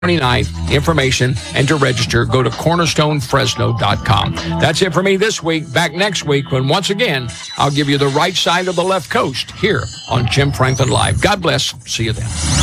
29th. Information and to register, go to cornerstonefresno.com. That's it for me this week. Back next week when, once again, I'll give you the right side of the left coast here on Jim Franklin Live. God bless. See you then.